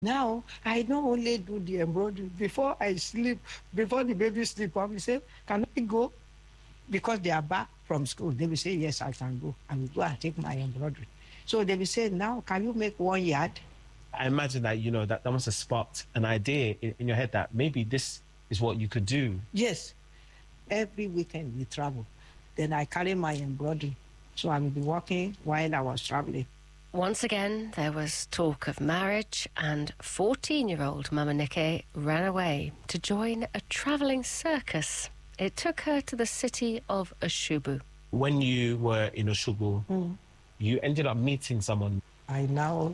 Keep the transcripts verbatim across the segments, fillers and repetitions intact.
Now, I don't only do the embroidery. Before I sleep, before the baby sleep, I will say, can I go? Because they are back from school. They will say, yes, I can go. I will go and take my embroidery. So they will say, now, can you make one yard? I imagine that, you know, that, that must have sparked an idea in, in your head that maybe this is what you could do. Yes. Every weekend we travel. Then I carry my embroidery. So I will be working while I was traveling. Once again, there was talk of marriage, and fourteen-year-old Mama Nike ran away to join a travelling circus. It took her to the city of Oshubu. When you were in Oshubu, mm. you ended up meeting someone. I now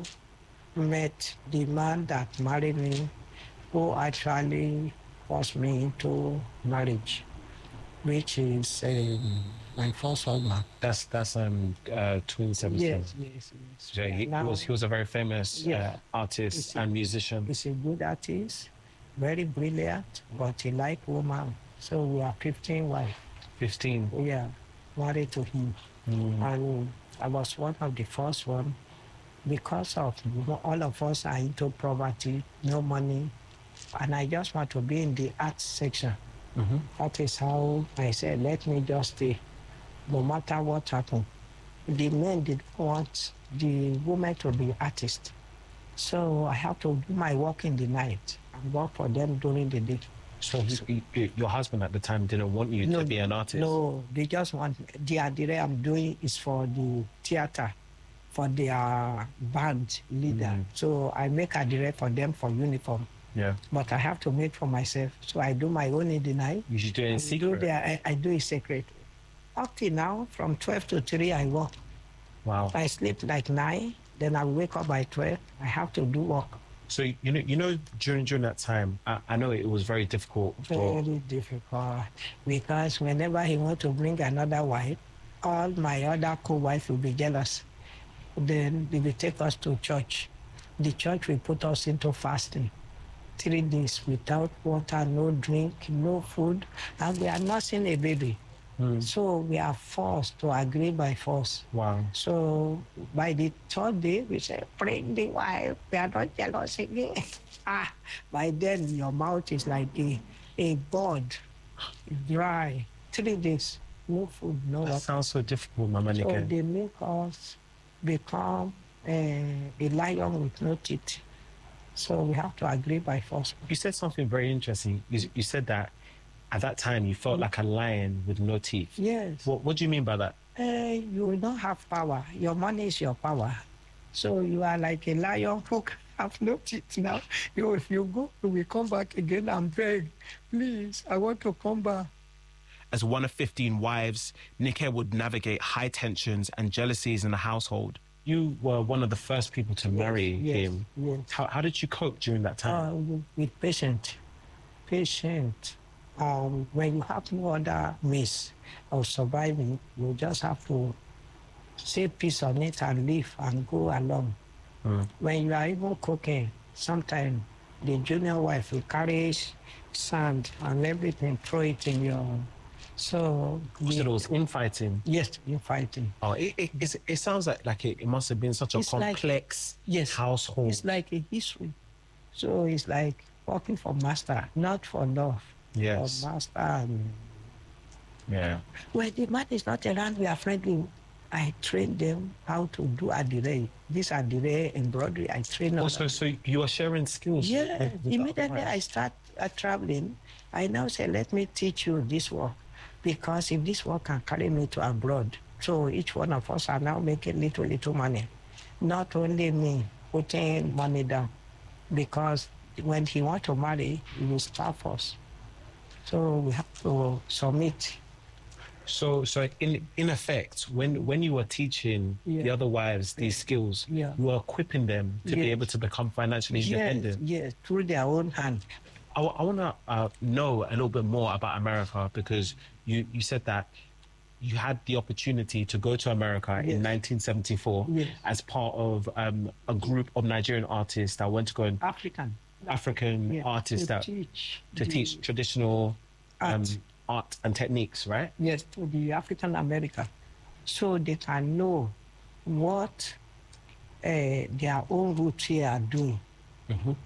met the man that married me, who actually forced me into marriage, which is um, my first husband. That's that's um uh, Twin Seventeen. Yes, yes, yes. So he, now, he was he was a very famous yeah, uh, artist and a, musician. He's a good artist, very brilliant, but he liked woman. So we are fifteen wives. Fifteen. Yeah, married to him, mm. and I was one of the first one. Because of all of us are into poverty, no money, and I just want to be in the art section. Mm-hmm. That is how I said, let me just stay, no matter what happens. The men didn't want the women to be artists. So I have to do my work in the night and work for them during the day. So he, he, your husband at the time didn't want you no, to be an artist? No, they just want, the idea I'm doing is for the theater, for their band leader. Mm. So I make a direct for them for uniform. Yeah. But I have to make for myself. So I do my own in the night. You should do it in secret. Do their, I, I do it secret. Up till now, from twelve to three, I work. Wow. I sleep like nine, then I wake up by twelve. I have to do work. So, you know, you know, during during that time, I, I know it was very difficult. Very for... difficult. Because whenever he wants to bring another wife, all my other co-wives will be jealous. Then they will take us to church. The church will put us into fasting. Three days without water, no drink, no food, and we are nursing a baby. Mm. So we are forced to agree by force. Wow. So by the third day, we say, bring the wife, we are not jealous again. ah, by then your mouth is like a, a bird, dry. Three days, no food, no water. That sounds so difficult, Mama Nike. So they make us become uh, a lion with no teeth. So we have to agree by force. You said something very interesting. You, you said that at that time you felt mm. like a lion with no teeth. Yes. What, what do you mean by that? Uh, you will not have power. Your money is your power. So you are like a lion who have no teeth now. You, if you go, you will come back again and beg, please, I want to come back. As one of fifteen wives, Nike would navigate high tensions and jealousies in the household. You were one of the first people to marry yes, him. Yes. How, how did you cope during that time? Uh, with patience. Patient. Um, when you have no other means of surviving, you just have to say peace on it and live and go along. Mm. When you are even cooking, sometimes the junior wife will carry sand and everything, throw it in your... So, so yeah. It was infighting? Yes, infighting. Oh, it, it, it sounds like, like it, it must have been such a it's complex like, yes, household. It's like a history. So it's like working for master, not for love. Yes. For master. And... Yeah. When the man is not around, we are friendly. I train them how to do adire. This adire embroidery, I train also, them. So you are sharing skills? Yeah. Immediately I start uh, traveling, I now say, let me teach you this work. Because if this work can carry me to abroad, so each one of us are now making little, little money. Not only me putting money down, because when he wants to marry, he will starve us. So we have to submit. So, so in in effect, when when you were teaching yeah. the other wives these skills, yeah. you were equipping them to yes. be able to become financially independent. Yes, yes, through their own hand. I, I want to uh, know a little bit more about America, because you, you said that you had the opportunity to go to America yes. in nineteen seventy-four yes. as part of um, a group of Nigerian artists that went to go and... African. African yeah. artists to that teach to the teach traditional art. Um, art and techniques, right? Yes, to the African America. So they can know what uh, their own roots here are doing. Mm-hmm.